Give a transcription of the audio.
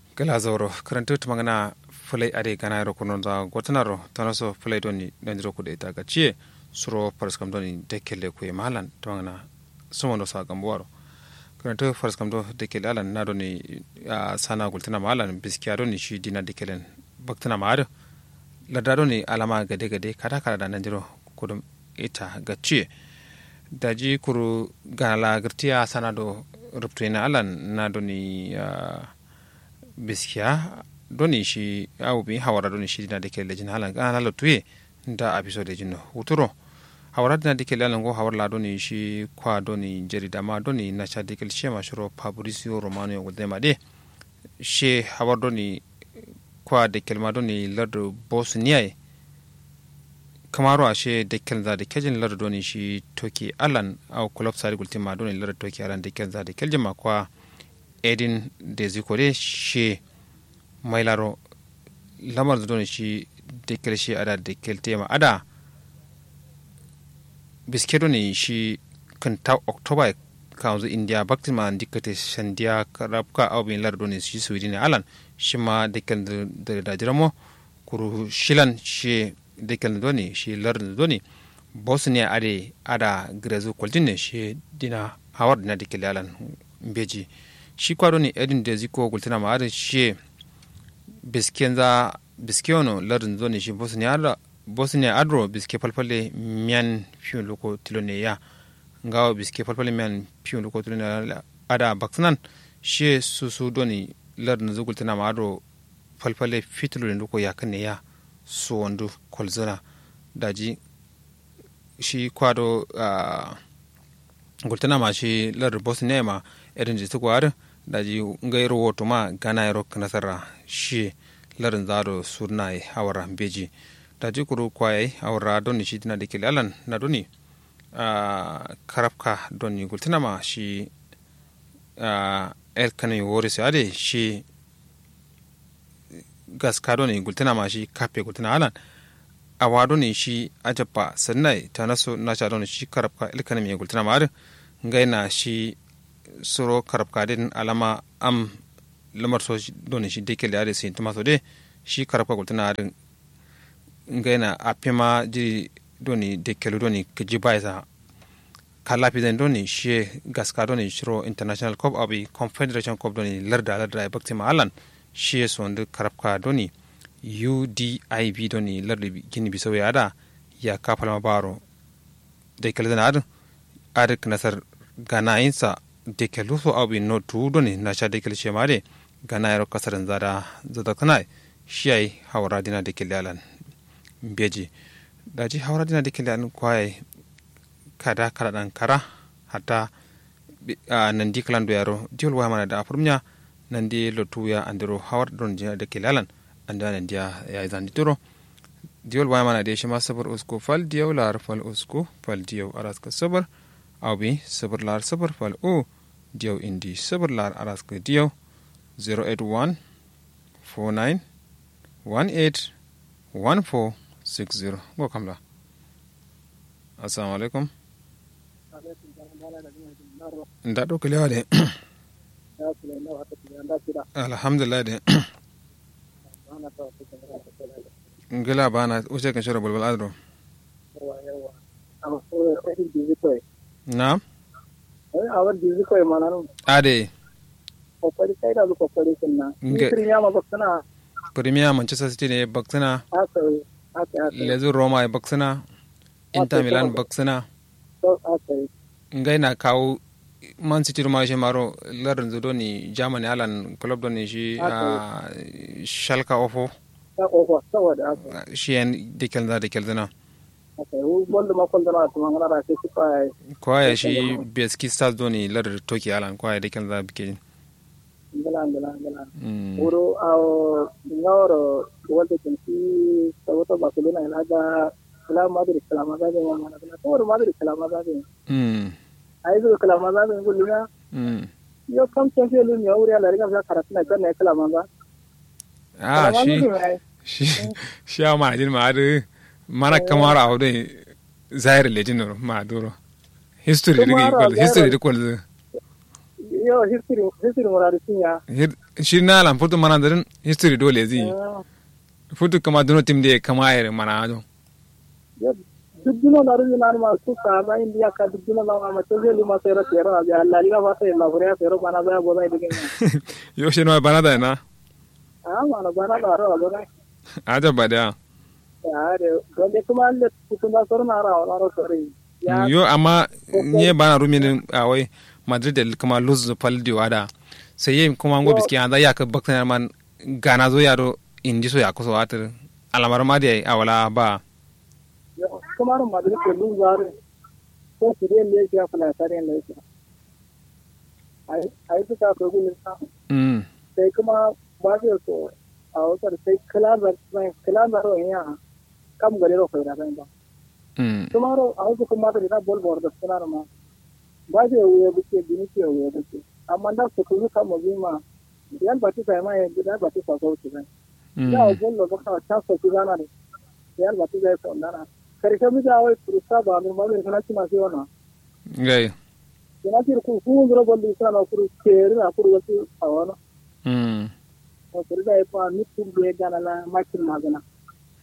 gala zauro karantu tumangana fulai ade gana ro kunon za gotanaro tanaso fulai doni nanjiro kude ita gachiye suro paraskam doni dekele kuye mahalan tumangana sumono sa gambuaro karantu paraskam do dekele alan na doni sana gultana mahalan biskiya doni shi dina dekelen baktana maado ladda doni alama gade gade kada kada da nanjiro kudum ita gachiye daji kuru gana gartiya sana do ruptuina alan na doni biskiya doni shi awubi hawara doni shi dina deke lejin halan kan halo tuye da episode jinno uturo hawara dina deke lalan go hawar la doni shi kwa doni jarida ma doni na cha deke shema shuro Fabrizio Romano yo de made she hawar doni kwa deke ma doni lardo Bosnia kamaro ashe deke za deke jin lardo doni shi toki alan au club sari gultima doni lardo toki alan deke za deke jima kwa edin da zikore shi mailaro lamar da doni shi dekel shi ada dekel tema ada biskedo ne shi kan ta october kanzu india baktima dikate sandia karabka abin lardo ne shi sweden alan shi ma dekel da jiramo kuru shilan shi dekel doni shi lardo doni bosnia ade ada grezu koldine shi dina hawar dina dekel alan beji shi kwado ne edin da ziko gultuna ma da shi biskiyono lardin zo ne shi bosnia adro biske falfale miyan fiyon loko tilone ya ngawa biske falfale miyan fiyon loko tilone ya ada baksanan shi su doni lardin zo gultuna ma adro falfale fitilo loko ya kan ya su wandu kolzana daji shi kwado gultuna ma shi lardin bosnia ma edin da ziko adro daji ngairo woto ma gana yaro nasara shi larin zaro surnai hawara beji daji kuru kwaye hawara doni shi dina dikili alan na doni karafka doni gultina ma shi elkani wori se ade shi gaska doni gultina ma shi kape gultina alan awa doni shi ajabba sannai ta naso nasha doni shi karafka elkani mi gultina ma ade ngaina shi soro karabka din alama am lamar so doni shi dekele ade sin tuma so de shi karabka gultana adin ngaina apima jiri doni dekele doni kijibaisa kala pidan doni shi gaska doni shiro international cup abi confederation cup doni larda baktima alan shi so ndu karabka doni UDIB doni lardi gini bisawe ada ya kapalma baro dekele dan adin nasar gana insa dekelu so abi no tudo ni na sha dekel shemare gana yaro kasarin zada kanai shiyai hawara dina dekel yalan beji daji hawara dina dekel yalan kwai kada dan kara hatta nan di kalando yaro diol wa mana da afurnya nan di lotu ya andiro hawar don dina dekel yalan anda nan dia ya zandi turo diol wa mana de shima sabar usko fal diol lar fal usko fal diol araska sabar awbi sabar lar sabar fal o diyaw indi sabar lar araska diyaw 081 49 18 1460 go kamla assalamu alaikum nda do kelewa de alhamdulillah de ngela bana uje kan shoro bulbul adro na awar dizi koy mananu ade kokari kai da kokari kunna premier ma baksana premier Manchester City ne baksana haka lezu Roma baksana Inter Milan baksana to haka ngai na kawo Man City ma shi maro larin zudo ni Germany alan club don shi Schalke ofo saboda haka shi en dekel na wanda makwaldana ta mangana da ke suka kwaya shi beski stars doni lar toki alan kwaya da kan za bike ngala uro ao ngoro wanda ke ci saboda Barcelona ila da Real Madrid kala maza ne mana da to Madrid kala maza ne ai zo kala maza ne gulluna yo kam champion ne ya uri ala riga za karatu na kan kala maza shi ma jin ma mana kamara aude zaire legend ma duro history de kwal yo history murari sinya shi na lan futu mana darin history dole zai futu kama duno tim de kama ayre mana do dubbino naru nan ma su ka ba india ka dubbino na ma to le ma sera sera ya la liga ba se la brea sera bana ba bo dai de yo she no bana da na mana bana da ro ro aja bada ya de donde kuma le kutunda sor na ro sori yo amma nye bana rumin awai madrid del kuma lose pal di wada sai yin kuma ngo biski anda ya ka bakta man gana zo yaro indi so ya kuso watar alamar ma dai awala ba kuma ro madrid ko lu zare ko sire le ya fala tare le ai ta ko gun sa sai kuma ba zai so a wata sai kala ro ya kam gare ro ko da ba tomorrow also kuma da bol bor da sanar ma ba je wuya buke bini ke wuya buke amma da su kuma kama zima yan bati sai ma yan da bati sa sauki ne ya bol lo ka ta so ki zana ne yan bati sai so ndana karshe mu da wai furusa ba mu ma ne kana ci ma sai wannan gai yana tir ku ngoro bol di sana ku kere na ku wasu a wannan ko da fa ni tu be gana la makin magana